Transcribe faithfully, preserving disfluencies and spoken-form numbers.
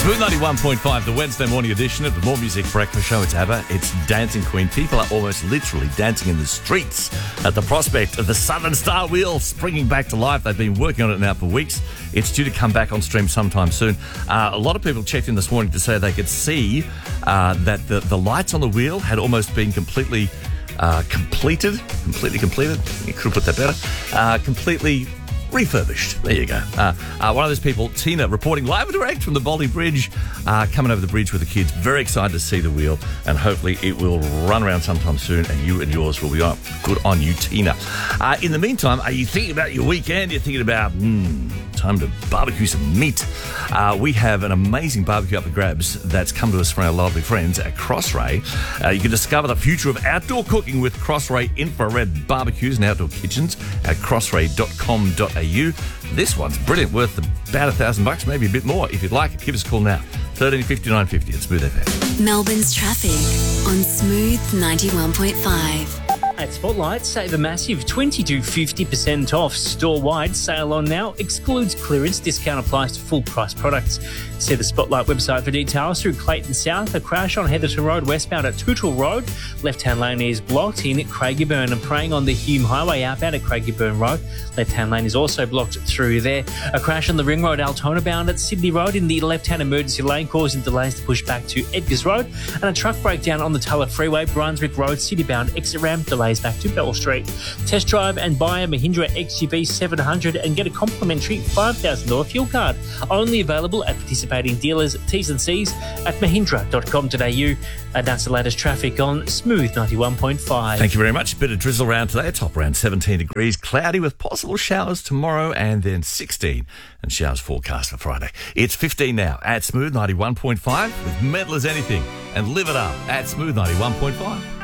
Smooth ninety-one point five, the Wednesday morning edition of the More Music Breakfast Show. It's ABBA. It's Dancing Queen. People are almost literally dancing in the streets at the prospect of the Southern Star Wheel springing back to life. They've been working on it now for weeks. It's due to come back on stream sometime soon. Uh, a lot of people checked in this morning to say they could see uh, that the, the lights on the wheel had almost been completely uh, completed. Completely completed. You could have put that better. Uh, completely refurbished. There you go. Uh, uh, one of those people, Tina, reporting live and direct from the Boldy Bridge, uh, coming over the bridge with the kids. Very excited to see the wheel, and hopefully it will run around sometime soon, and you and yours will be on. Good on you, Tina. Uh, in the meantime, are you thinking about your weekend? You're thinking about, hmm, time to barbecue some meat. Uh, we have an amazing barbecue up for grabs that's come to us from our lovely friends at Crossray. Uh, you can discover the future of outdoor cooking with Crossray infrared barbecues and outdoor kitchens at crossray dot com dot a u. This one's brilliant, worth about a thousand bucks, maybe a bit more. If you'd like it, give us a call now. thirteen fifty-nine fifty at Smooth F M. Melbourne's traffic on Smooth ninety-one point five. At Spotlight, save a massive twenty to fifty percent off. Store-wide sale on now. Excludes clearance. Discount applies to full-price products. See the Spotlight website for details. Through Clayton South, a crash on Heatherton Road westbound at Tootle Road. Left-hand lane is blocked in Craigieburn and praying on the Hume Highway outbound at Craigieburn Road. Left-hand lane is also blocked through there. A crash on the Ring Road Altona bound at Sydney Road in the left-hand emergency lane, causing delays to push back to Edgars Road. And a truck breakdown on the Tulla Freeway, Brunswick Road, city-bound exit ramp, delays back to Bell Street. Test drive and buy a Mahindra X U V seven hundred and get a complimentary five thousand dollars fuel card. Only available at participating dealers. T's and C's at mahindra dot com dot a u. And that's the latest traffic on Smooth ninety-one point five. Thank you very much. Bit of drizzle around today. Top around seventeen degrees. Cloudy with possible showers tomorrow, and then sixteen. And showers forecast for Friday. It's fifteen now at Smooth ninety-one point five with Metal as Anything. And live it up at Smooth ninety-one point five.